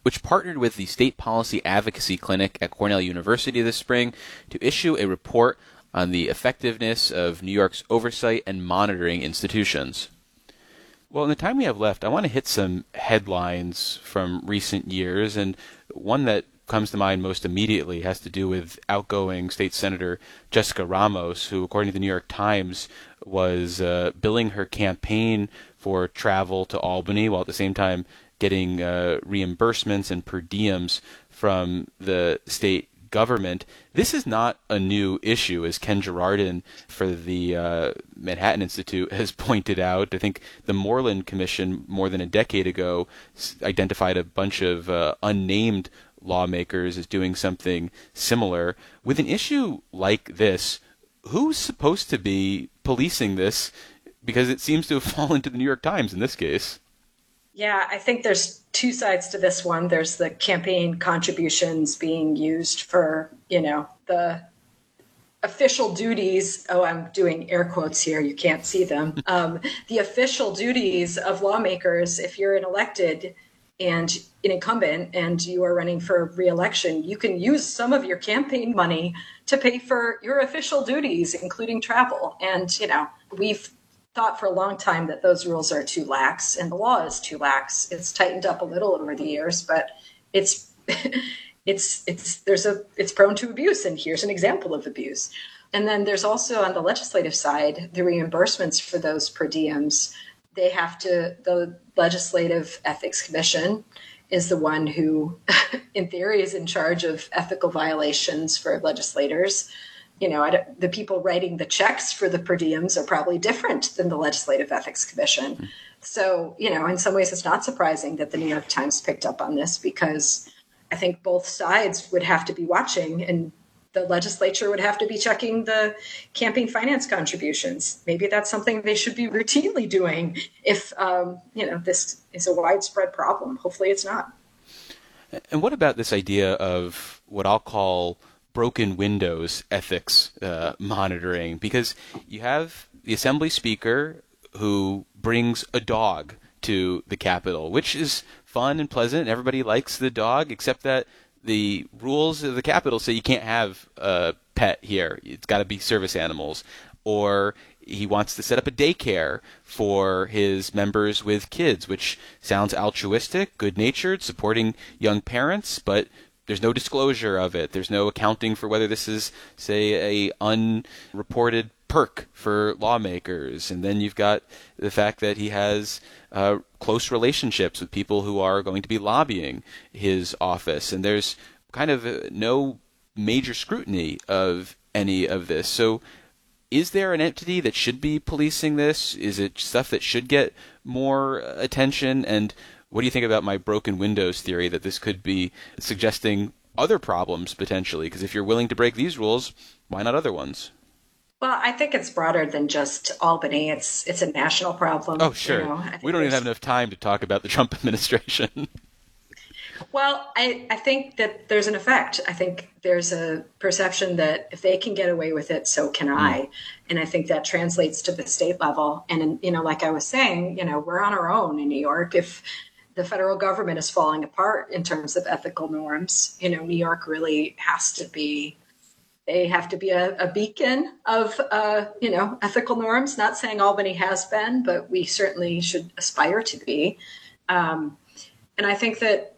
which partnered with the State Policy Advocacy Clinic at Cornell University this spring to issue a report on the effectiveness of New York's oversight and monitoring institutions. Well, in the time we have left, I want to hit some headlines from recent years, and one that comes to mind most immediately has to do with outgoing State Senator Jessica Ramos, who, according to the New York Times, was billing her campaign for travel to Albany while at the same time getting reimbursements and per diems from the state government. This is not a new issue, as Ken Girardin for the Manhattan Institute has pointed out. I think the Moreland Commission more than a decade ago identified a bunch of unnamed lawmakers as doing something similar. With an issue like this, who's supposed to be policing this? Because it seems to have fallen to the New York Times in this case. Yeah, I think there's two sides to this one. There's the campaign contributions being used for, the official duties. Oh, I'm doing air quotes here. You can't see them. The official duties of lawmakers, if you're an elected and an incumbent and you are running for re-election, you can use some of your campaign money to pay for your official duties, including travel. And, we've thought for a long time that those rules are too lax, and the law is too lax. It's tightened up a little over the years, but it's prone to abuse, and here's an example of abuse. And then there's also on the legislative side the reimbursements for those per diems. The Legislative Ethics Commission is the one who, in theory, is in charge of ethical violations for legislators. The people writing the checks for the per diems are probably different than the Legislative Ethics Commission. So, in some ways, it's not surprising that the New York Times picked up on this, because I think both sides would have to be watching, and the legislature would have to be checking the campaign finance contributions. Maybe that's something they should be routinely doing if, this is a widespread problem. Hopefully it's not. And what about this idea of what I'll call broken windows ethics monitoring? Because you have the Assembly Speaker who brings a dog to the Capitol, which is fun and pleasant. Everybody likes the dog, except that the rules of the Capitol say you can't have a pet here. It's got to be service animals. Or he wants to set up a daycare for his members with kids, which sounds altruistic, good-natured, supporting young parents, but there's no disclosure of it. There's no accounting for whether this is, say, a unreported perk for lawmakers. And then you've got the fact that he has close relationships with people who are going to be lobbying his office. And there's kind of no major scrutiny of any of this. So is there an entity that should be policing this? Is it stuff that should get more attention? And what do you think about my broken windows theory that this could be suggesting other problems potentially? Because if you're willing to break these rules, why not other ones? Well, I think it's broader than just Albany. It's a national problem. Oh, sure. We don't even have enough time to talk about the Trump administration. Well, I think that there's an effect. I think there's a perception that if they can get away with it, so can I. And I think that translates to the state level. And, like I was saying, we're on our own in New York. If the federal government is falling apart in terms of ethical norms, New York really has to be a beacon of, ethical norms. Not saying Albany has been, but we certainly should aspire to be. And I think that,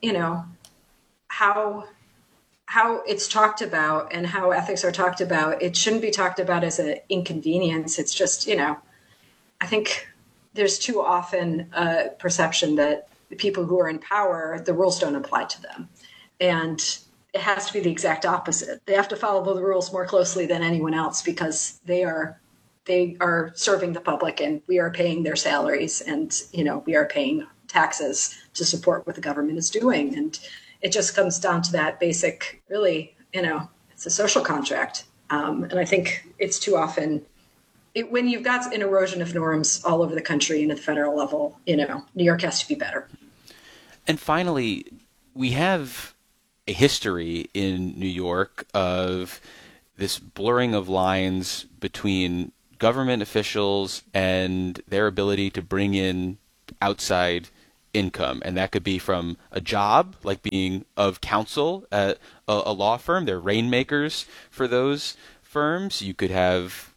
how it's talked about and how ethics are talked about, it shouldn't be talked about as an inconvenience. It's just, I think there's too often a perception that the people who are in power, the rules don't apply to them. And it has to be the exact opposite. They have to follow the rules more closely than anyone else because they are serving the public and we are paying their salaries and, we are paying taxes to support what the government is doing. And it just comes down to that basic, really, it's a social contract. And I think it's too often, when you've got an erosion of norms all over the country and at the federal level, New York has to be better. And finally, we have a history in New York of this blurring of lines between government officials and their ability to bring in outside income, and that could be from a job, like being of counsel at a law firm. They're rainmakers for those firms. You could have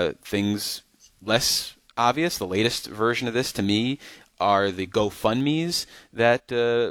things less obvious. The latest version of this, to me, are the GoFundMes that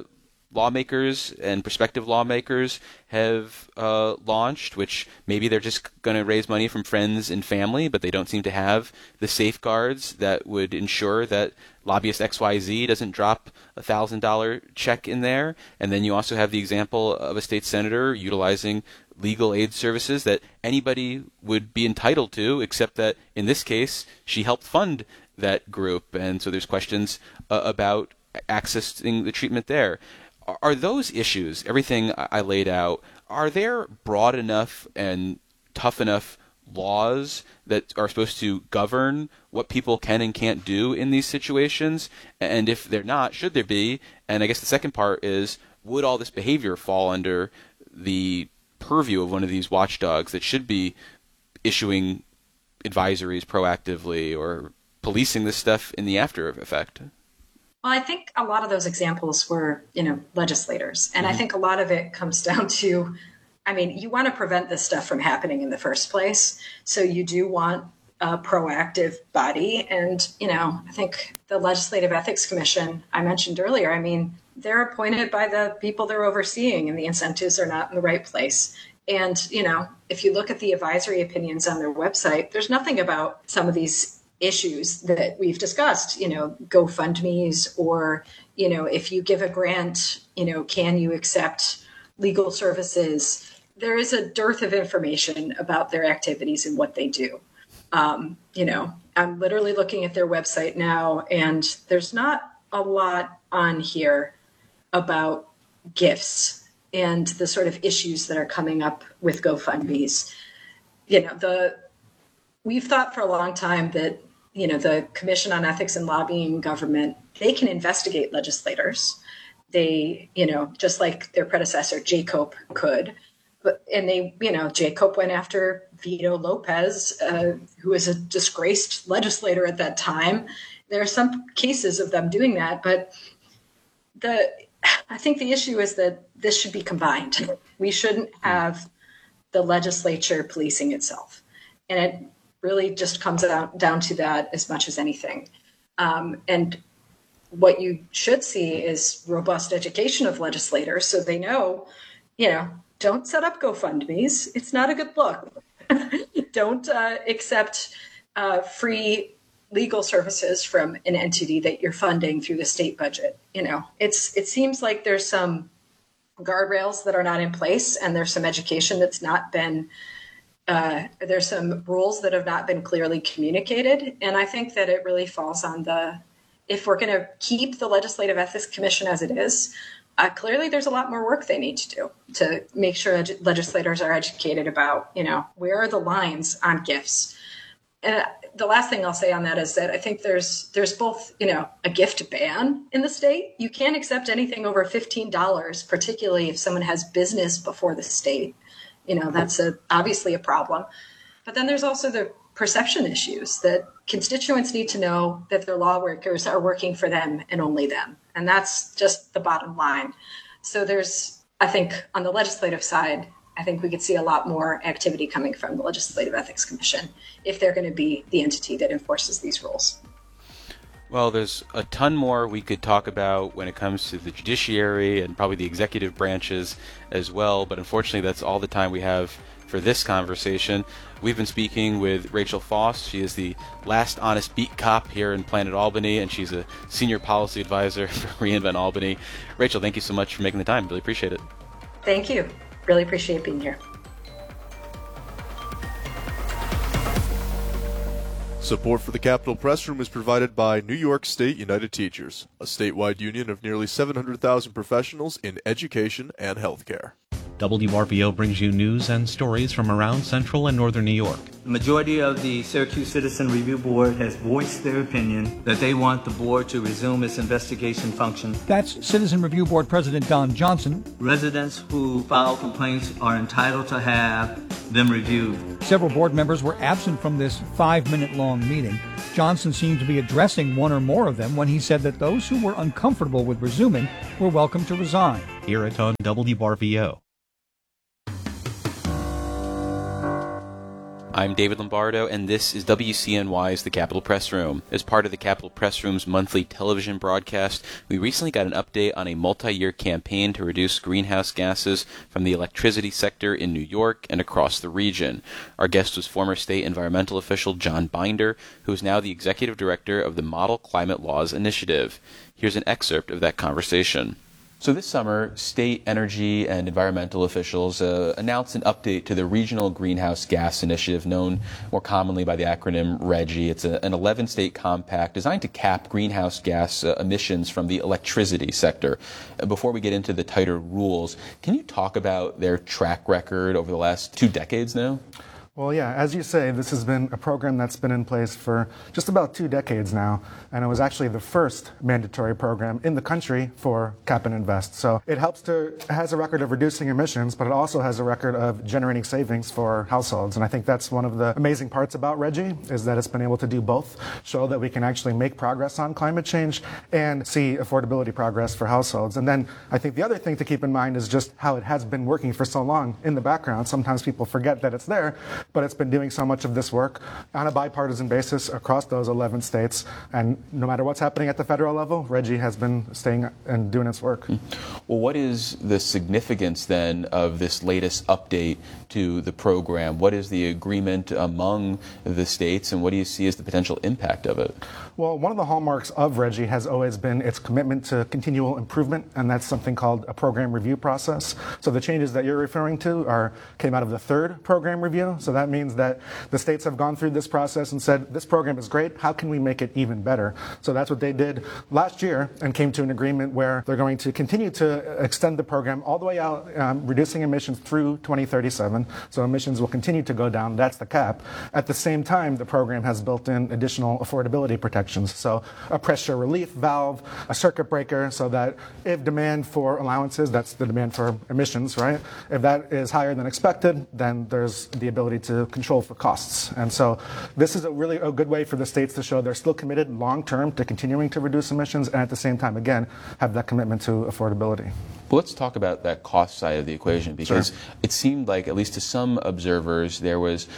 lawmakers and prospective lawmakers have launched, which maybe they're just going to raise money from friends and family, but they don't seem to have the safeguards that would ensure that lobbyist XYZ doesn't drop $1,000 check in there. And then you also have the example of a state senator utilizing legal aid services that anybody would be entitled to, except that in this case, she helped fund that group. And so there's questions about accessing the treatment there. Are those issues, everything I laid out, are there broad enough and tough enough laws that are supposed to govern what people can and can't do in these situations? And if they're not, should there be? And I guess the second part is, would all this behavior fall under the purview of one of these watchdogs that should be issuing advisories proactively or policing this stuff in the after effect? Well, I think a lot of those examples were, legislators. And I think a lot of it comes down to, you want to prevent this stuff from happening in the first place. So you do want a proactive body. And, I think the Legislative Ethics Commission I mentioned earlier, they're appointed by the people they're overseeing, and the incentives are not in the right place. And, if you look at the advisory opinions on their website, there's nothing about some of these issues that we've discussed, GoFundMes, or, if you give a grant, can you accept legal services? There is a dearth of information about their activities and what they do. I'm literally looking at their website now, and there's not a lot on here about gifts and the sort of issues that are coming up with GoFundMes. We've thought for a long time that, the Commission on Ethics and Lobbying in Government, they can investigate legislators. They, just like their predecessor, Jacob, could. And Jacob went after Vito Lopez, who was a disgraced legislator at that time. There are some cases of them doing that, but I think the issue is that this should be combined. We shouldn't have the legislature policing itself. And it really just comes down to that as much as anything. And what you should see is robust education of legislators so they know, don't set up GoFundMes. It's not a good look. Don't accept free legal services from an entity that you're funding through the state budget. It seems like there's some guardrails that are not in place, and there's some education that's not been there's some rules that have not been clearly communicated. And I think that it really falls on if we're going to keep the Legislative Ethics Commission as it is, clearly there's a lot more work they need to do to make sure legislators are educated about, where are the lines on gifts. And the last thing I'll say on that is that I think there's both, a gift ban in the state. You can't accept anything over $15, particularly if someone has business before the state. That's obviously a problem. But then there's also the perception issues that constituents need to know that their law workers are working for them and only them. And that's just the bottom line. So I think on the legislative side, I think we could see a lot more activity coming from the Legislative Ethics Commission if they're going to be the entity that enforces these rules. Well, there's a ton more we could talk about when it comes to the judiciary and probably the executive branches as well, but unfortunately that's all the time we have for this conversation. We've been speaking with Rachel Foss. She is the last honest beat cop here in Planet Albany, and she's a senior policy advisor for Reinvent Albany. Rachel, thank you so much for making the time. Really appreciate it. Thank you. Really appreciate being here. Support for the Capitol Press Room is provided by New York State United Teachers, a statewide union of nearly 700,000 professionals in education and healthcare. WRVO brings you news and stories from around central and northern New York. The majority of the Syracuse Citizen Review Board has voiced their opinion that they want the board to resume its investigation function. That's Citizen Review Board President Don Johnson. Residents who file complaints are entitled to have them reviewed. Several board members were absent from this 5-minute-long meeting. Johnson seemed to be addressing one or more of them when he said that those who were uncomfortable with resuming were welcome to resign. Hear it on WRVO. I'm David Lombardo, and this is WCNY's The Capitol Press Room. As part of the Capitol Press Room's monthly television broadcast, we recently got an update on a multi-year campaign to reduce greenhouse gases from the electricity sector in New York and across the region. Our guest was former state environmental official John Binder, who is now the executive director of the Model Climate Laws Initiative. Here's an excerpt of that conversation. So this summer, state energy and environmental officials announced an update to the Regional Greenhouse Gas Initiative, known more commonly by the acronym RGGI. It's an 11-state compact designed to cap greenhouse gas emissions from the electricity sector. Before we get into the tighter rules, can you talk about their track record over the last 2 decades now? Well, yeah, as you say, this has been a program that's been in place for just about 2 decades now, and it was actually the first mandatory program in the country for cap and invest. So it has a record of reducing emissions, but it also has a record of generating savings for households. And I think that's one of the amazing parts about RGGI, is that it's been able to do both, show that we can actually make progress on climate change and see affordability progress for households. And then I think the other thing to keep in mind is just how it has been working for so long in the background. Sometimes people forget that it's there, but it's been doing so much of this work on a bipartisan basis across those 11 states. And no matter what's happening at the federal level, RGGI has been staying and doing its work. Well, what is the significance then of this latest update to the program? What is the agreement among the states, and what do you see as the potential impact of it? Well, one of the hallmarks of RGGI has always been its commitment to continual improvement, and that's something called a program review process. So the changes that you're referring to came out of the 3rd program review. So that means that the states have gone through this process and said, this program is great, how can we make it even better? So that's what they did last year and came to an agreement where they're going to continue to extend the program all the way out, reducing emissions through 2037. So emissions will continue to go down, that's the cap. At the same time, the program has built in additional affordability protections. So a pressure relief valve, a circuit breaker, so that if demand for allowances, that's the demand for emissions, right? If that is higher than expected, then there's the ability to control for costs. And so this is a good way for the states to show they're still committed long-term to continuing to reduce emissions, and at the same time, again, have that commitment to affordability. Well, let's talk about that cost side of the equation, because Sure. It seemed like, at least to some observers, there was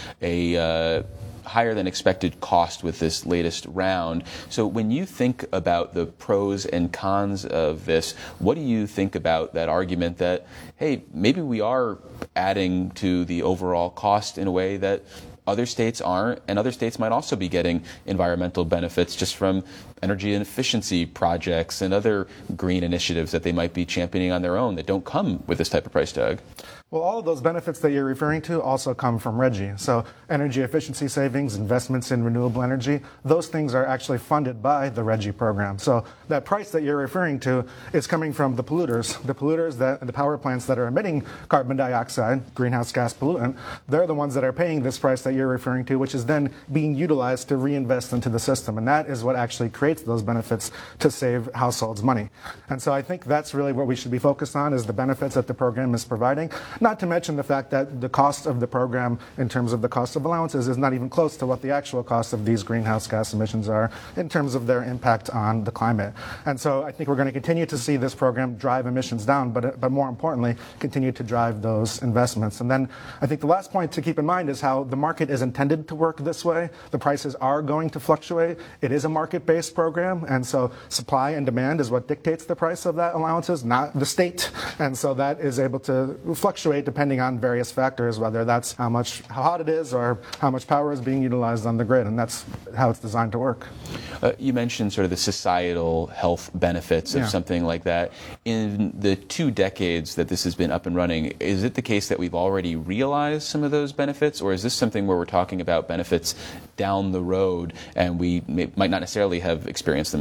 a higher than expected cost with this latest round. So when you think about the pros and cons of this, what do you think about that argument that, hey, maybe we are adding to the overall cost in a way that other states aren't, and other states might also be getting environmental benefits just from energy and efficiency projects and other green initiatives that they might be championing on their own that don't come with this type of price tag? Well, all of those benefits that you're referring to also come from RGGI. So energy efficiency savings, investments in renewable energy, those things are actually funded by the RGGI program. So that price that you're referring to is coming from the polluters. The power plants that are emitting carbon dioxide, greenhouse gas pollutant, they're the ones that are paying this price that you're referring to, which is then being utilized to reinvest into the system. And that is what actually creates those benefits to save households money. And so I think that's really what we should be focused on, is the benefits that the program is providing. Not to mention the fact that the cost of the program in terms of the cost of allowances is not even close to what the actual cost of these greenhouse gas emissions are in terms of their impact on the climate. And so I think we're going to continue to see this program drive emissions down, but more importantly, continue to drive those investments. And then I think the last point to keep in mind is how the market is intended to work this way. The prices are going to fluctuate. It is a market-based program, and so supply and demand is what dictates the price of that allowances, not the state. And so that is able to fluctuate depending on various factors, whether that's how hot it is or how much power is being utilized on the grid, and that's how it's designed to work. You mentioned sort of the societal health benefits of something like that. In the 2 decades that this has been up and running, is it the case that we've already realized some of those benefits, or is this something where we're talking about benefits down the road and we might not necessarily have experienced them yet?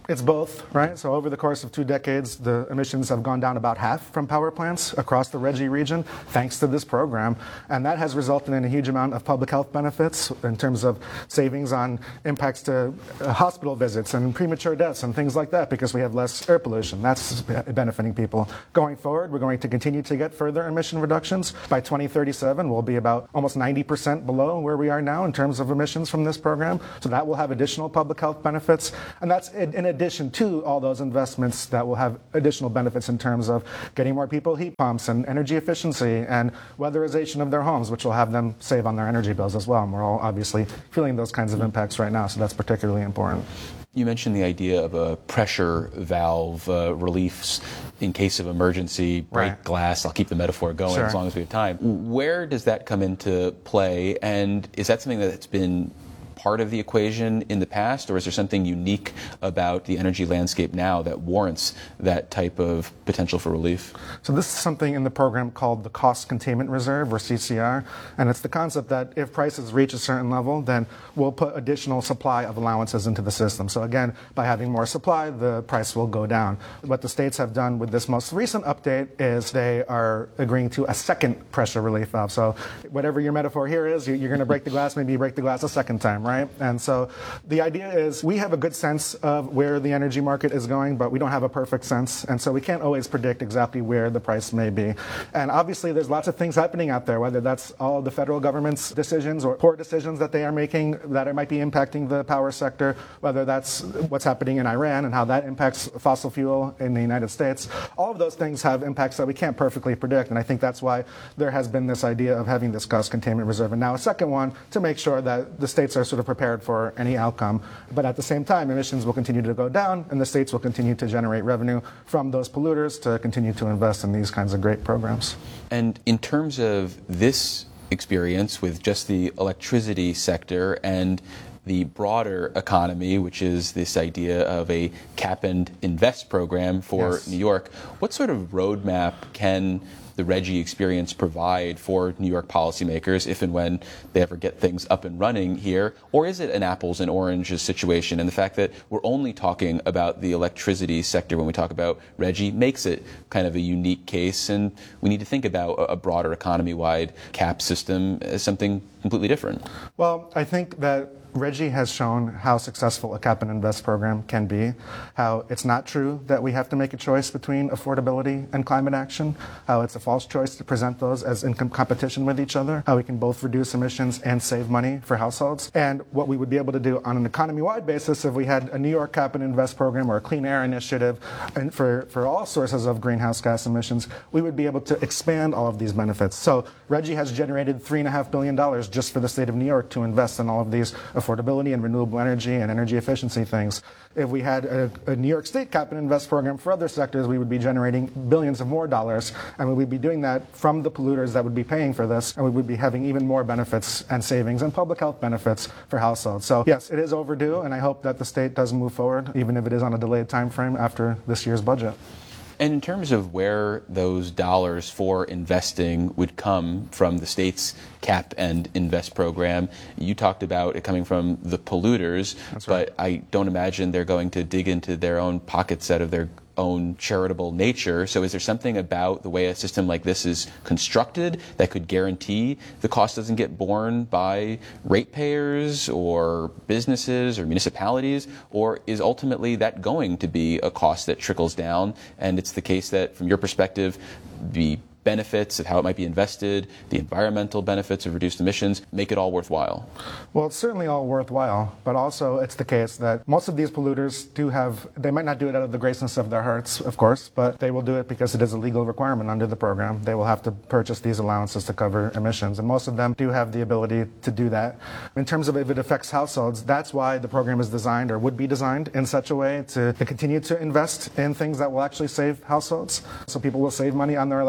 It's both, right? So over the course of 2 decades, the emissions have gone down about half from power plants across the RGGI region, thanks to this program. And that has resulted in a huge amount of public health benefits in terms of savings on impacts to hospital visits and premature deaths and things like that, because we have less air pollution. That's benefiting people. Going forward, we're going to continue to get further emission reductions. By 2037, we'll be about almost 90% below where we are now in terms of emissions from this program. So that will have additional public health benefits. And that's in addition to all those investments that will have additional benefits in terms of getting more people heat pumps and energy efficiency and weatherization of their homes, which will have them save on their energy bills as well. And we're all obviously feeling those kinds of impacts right now, so that's particularly important. You mentioned the idea of a pressure valve reliefs in case of emergency, break Right. glass. I'll keep the metaphor going Sure. as long as we have time. Where does that come into play, and is that something that's been part of the equation in the past, or is there something unique about the energy landscape now that warrants that type of potential for relief? So this is something in the program called the Cost Containment Reserve, or CCR, and it's the concept that if prices reach a certain level, then we'll put additional supply of allowances into the system. So again, by having more supply, the price will go down. What the states have done with this most recent update is they are agreeing to a second pressure relief valve. So whatever your metaphor here is, you're going to break the glass, maybe you break the glass a second time, right? And so the idea is we have a good sense of where the energy market is going, but we don't have a perfect sense. And so we can't always predict exactly where the price may be. And obviously there's lots of things happening out there, whether that's all the federal government's decisions or poor decisions that they are making that might be impacting the power sector, whether that's what's happening in Iran and how that impacts fossil fuel in the United States. All of those things have impacts that we can't perfectly predict. And I think that's why there has been this idea of having this cost containment reserve. And now a second one to make sure that the states are sort of prepared for any outcome. But at the same time, emissions will continue to go down, and the states will continue to generate revenue from those polluters to continue to invest in these kinds of great programs. And in terms of this experience with just the electricity sector and the broader economy, which is this idea of a cap and invest program for Yes. New York, what sort of roadmap can the RGGI experience provide for New York policymakers if and when they ever get things up and running here? Or is it an apples and oranges situation? And the fact that we're only talking about the electricity sector when we talk about RGGI makes it kind of a unique case, and we need to think about a broader economy-wide cap system as something completely different. Well, I think that RGGI has shown how successful a cap and invest program can be, how it's not true that we have to make a choice between affordability and climate action, how it's a false choice to present those as in competition with each other, how we can both reduce emissions and save money for households, and what we would be able to do on an economy-wide basis if we had a New York cap and invest program or a clean air initiative and for all sources of greenhouse gas emissions, we would be able to expand all of these benefits. So RGGI has generated $3.5 billion just for the state of New York to invest in all of these affordability and renewable energy and energy efficiency things. If we had a New York State cap and invest program for other sectors, we would be generating billions of more dollars, and we would be doing that from the polluters that would be paying for this, and we would be having even more benefits and savings and public health benefits for households. So yes, it is overdue, and I hope that the state does move forward, even if it is on a delayed time frame after this year's budget. And in terms of where those dollars for investing would come from the state's cap and invest program, you talked about it coming from the polluters, That's right. but I don't imagine they're going to dig into their own pockets out of their own charitable nature. So is there something about the way a system like this is constructed that could guarantee the cost doesn't get borne by ratepayers or businesses or municipalities? Or is ultimately that going to be a cost that trickles down, and it's the case that, from your perspective, the benefits of how it might be invested, the environmental benefits of reduced emissions, make it all worthwhile? Well, it's certainly all worthwhile, but also it's the case that most of these polluters they might not do it out of the greatness of their hearts, of course, but they will do it because it is a legal requirement under the program. They will have to purchase these allowances to cover emissions, and most of them do have the ability to do that. In terms of if it affects households, that's why the program is designed, or would be designed, in such a way to continue to invest in things that will actually save households. So people will save money on their electricity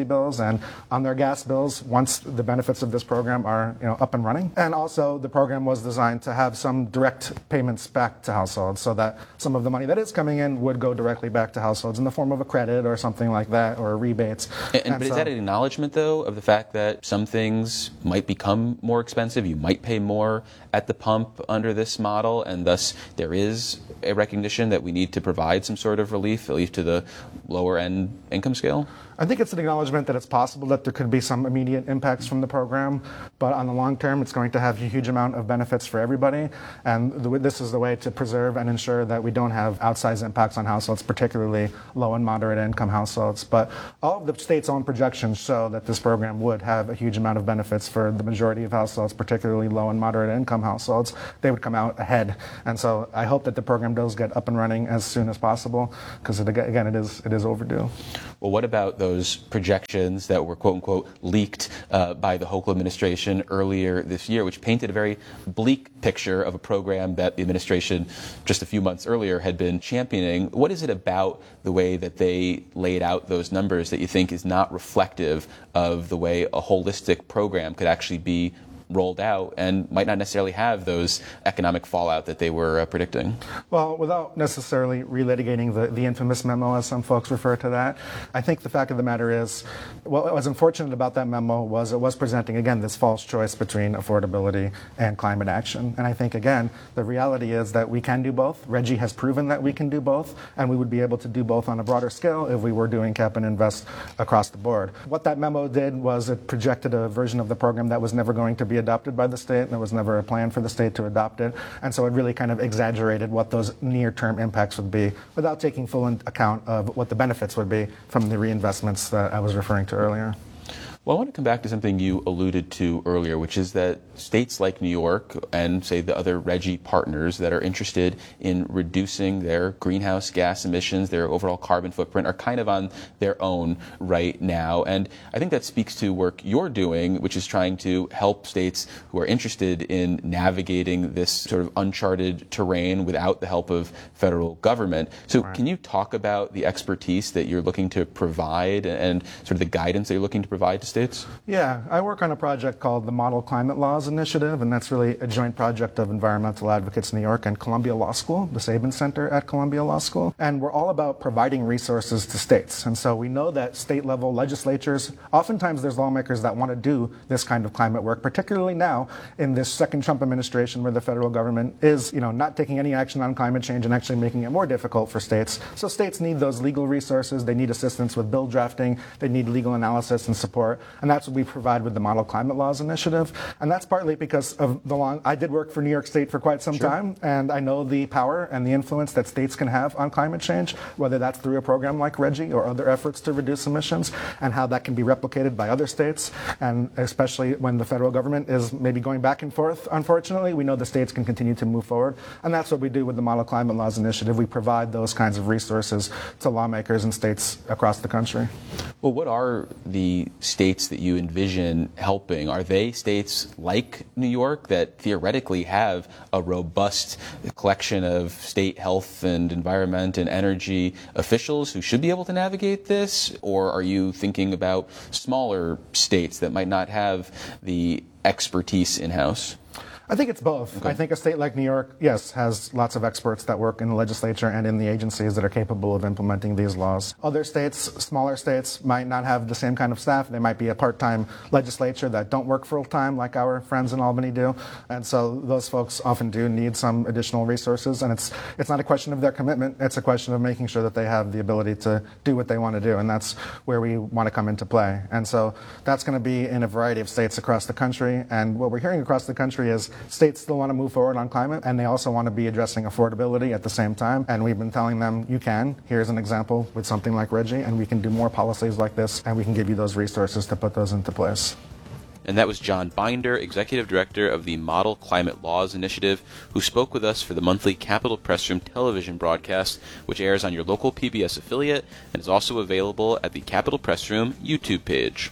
bills and on their gas bills once the benefits of this program are up and running. And also the program was designed to have some direct payments back to households so that some of the money that is coming in would go directly back to households in the form of a credit or something like that, or rebates. But is that an acknowledgement, though, of the fact that some things might become more expensive? You might pay more at the pump under this model, and thus there is a recognition that we need to provide some sort of relief, at least to the lower end income scale? I think it's an acknowledgement that it's possible that there could be some immediate impacts from the program, but on the long term, it's going to have a huge amount of benefits for everybody. And this is the way to preserve and ensure that we don't have outsized impacts on households, particularly low and moderate income households. But all of the state's own projections show that this program would have a huge amount of benefits for the majority of households, particularly low and moderate income households. They would come out ahead. And so I hope that the program does get up and running as soon as possible, because again, it is overdue. Well, what about those projections that were, quote unquote, leaked by the Hochul administration earlier this year, which painted a very bleak picture of a program that the administration just a few months earlier had been championing? What is it about the way that they laid out those numbers that you think is not reflective of the way a holistic program could actually be rolled out and might not necessarily have those economic fallout that they were predicting? Well, without necessarily relitigating the infamous memo, as some folks refer to that, I think the fact of the matter is, what was unfortunate about that memo was it was presenting, again, this false choice between affordability and climate action. And I think, again, the reality is that we can do both. RGGI has proven that we can do both, and we would be able to do both on a broader scale if we were doing cap and invest across the board. What that memo did was it projected a version of the program that was never going to be adopted by the state, and there was never a plan for the state to adopt it. And so it really kind of exaggerated what those near-term impacts would be without taking full account of what the benefits would be from the reinvestments that I was referring to earlier. Well, I want to come back to something you alluded to earlier, which is that states like New York and, say, the other RGGI partners that are interested in reducing their greenhouse gas emissions, their overall carbon footprint, are kind of on their own right now. And I think that speaks to work you're doing, which is trying to help states who are interested in navigating this sort of uncharted terrain without the help of federal government. So Can you talk about the expertise that you're looking to provide and sort of the guidance that you're looking to provide to states? Yeah, I work on a project called the Model Climate Laws Initiative, and that's really a joint project of Environmental Advocates New York and Columbia Law School, the Sabin Center at Columbia Law School. And we're all about providing resources to states. And so we know that state-level legislatures, oftentimes there's lawmakers that want to do this kind of climate work, particularly now in this second Trump administration where the federal government is, not taking any action on climate change and actually making it more difficult for states. So states need those legal resources. They need assistance with bill drafting. They need legal analysis and support. And that's what we provide with the Model Climate Laws Initiative. And that's partly because of I did work for New York State for quite some time, and I know the power and the influence that states can have on climate change, whether that's through a program like RGGI or other efforts to reduce emissions, and how that can be replicated by other states. And especially when the federal government is maybe going back and forth, unfortunately, we know the states can continue to move forward. And that's what we do with the Model Climate Laws Initiative. We provide those kinds of resources to lawmakers in states across the country. Well, what are the states that you envision helping? Are they states like New York that theoretically have a robust collection of state health and environment and energy officials who should be able to navigate this? Or are you thinking about smaller states that might not have the expertise in-house? I think it's both. Okay. I think a state like New York, yes, has lots of experts that work in the legislature and in the agencies that are capable of implementing these laws. Other states, smaller states, might not have the same kind of staff. They might be a part-time legislature that don't work full-time like our friends in Albany do. And so those folks often do need some additional resources. And it's not a question of their commitment. It's a question of making sure that they have the ability to do what they want to do. And that's where we want to come into play. And so that's going to be in a variety of states across the country. And what we're hearing across the country is states still want to move forward on climate, and they also want to be addressing affordability at the same time. And we've been telling them, you can. Here's an example with something like RGGI, and we can do more policies like this, and we can give you those resources to put those into place. And that was John Binder, Executive Director of the Model Climate Laws Initiative, who spoke with us for the monthly Capitol Press Room television broadcast, which airs on your local PBS affiliate and is also available at the Capitol Press Room YouTube page.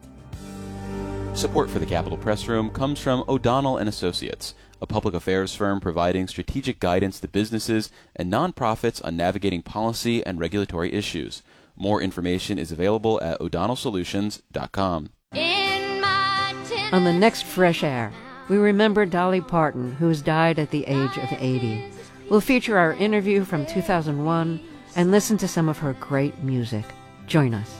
Support for the Capitol Press Room comes from O'Donnell & Associates, a public affairs firm providing strategic guidance to businesses and nonprofits on navigating policy and regulatory issues. More information is available at o'donnellsolutions.com. On the next Fresh Air, we remember Dolly Parton, who has died at the age of 80. We'll feature our interview from 2001 and listen to some of her great music. Join us.